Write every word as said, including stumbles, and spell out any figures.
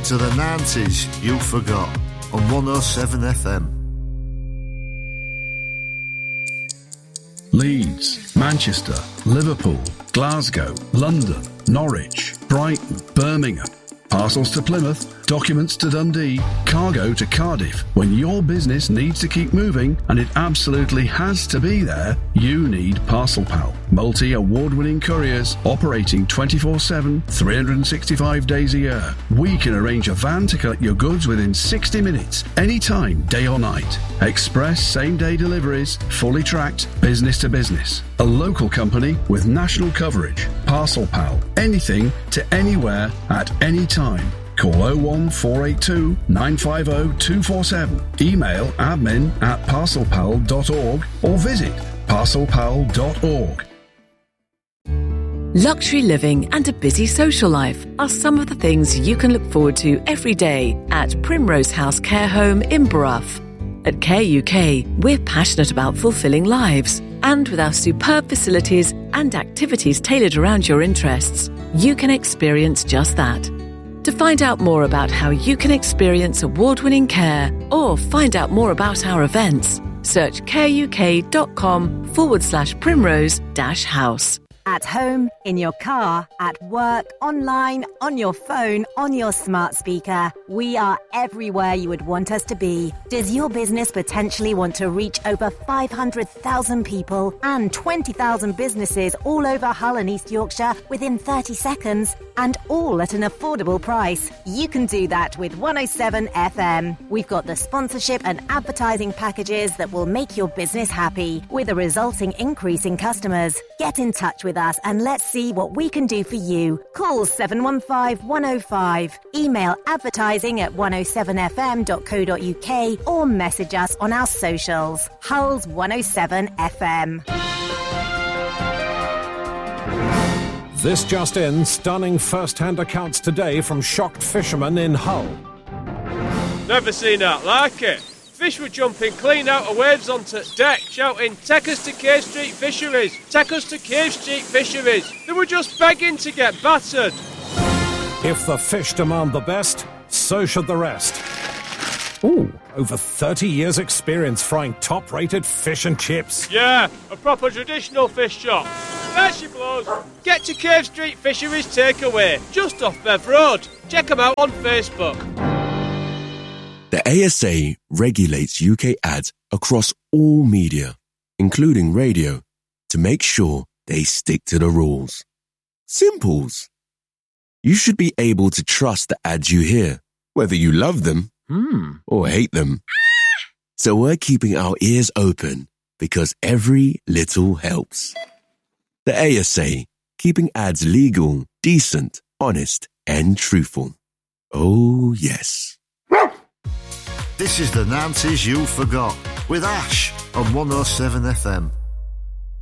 to the nineties you forgot on one oh seven F M. Leeds, Manchester, Liverpool, Glasgow, London, Norwich, Brighton, Birmingham. Parcels to Plymouth, documents to Dundee, cargo to Cardiff. When your business needs to keep moving, and it absolutely has to be there, you need Parcel Pal. Multi-award-winning couriers operating twenty-four seven, three hundred sixty-five days a year. We can arrange a van to collect your goods within sixty minutes, anytime, day or night. Express same-day deliveries, fully tracked, business to business. A local company with national coverage. Parcel Pal. Anything to anywhere at any time. Call oh one four eight two, nine five oh, two four seven. Email admin at parcel pal dot org or visit parcel pal dot org. Luxury living and a busy social life are some of the things you can look forward to every day at Primrose House Care Home in Brough. At Care U K, we're passionate about fulfilling lives. And with our superb facilities and activities tailored around your interests, you can experience just that. To find out more about how you can experience award-winning care or find out more about our events, search careuk.com forward slash primrose dash house. At home, in your car, at work, online, on your phone, on your smart speaker. We are everywhere you would want us to be. Does your business potentially want to reach over five hundred thousand people and twenty thousand businesses all over Hull and East Yorkshire within thirty seconds? And all at an affordable price. You can do that with one oh seven F M. We've got the sponsorship and advertising packages that will make your business happy, with a resulting increase in customers. Get in touch with us and let's see what we can do for you. Call seven one five, one oh five. Email advertising at one oh seven f m dot co dot u k or message us on our socials. Hull's one oh seven F M. This just in, stunning first-hand accounts today from shocked fishermen in Hull. Never seen that like it. Fish were jumping clean out of waves onto deck, shouting, "Take us to Cave Street Fisheries! Take us to Cave Street Fisheries!" They were just begging to get battered. If the fish demand the best, so should the rest. Ooh, over thirty years experience frying top-rated fish and chips. Yeah, a proper traditional fish shop. There she blows. Get to Cave Street Fisheries Takeaway, just off Bev Road. Check them out on Facebook. The A S A regulates U K ads across all media, including radio, to make sure they stick to the rules. Simples. You should be able to trust the ads you hear, whether you love them hmm. or hate them. So we're keeping our ears open because every little helps. The A S A, keeping ads legal, decent, honest, and truthful. Oh, yes. This is the nineties you forgot with Ash on one oh seven F M.